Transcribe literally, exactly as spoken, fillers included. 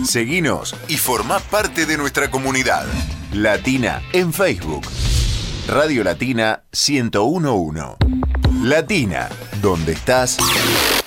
Seguinos y formá parte de nuestra comunidad. Latina en Facebook. Radio Latina ciento uno punto uno. Latina, donde estás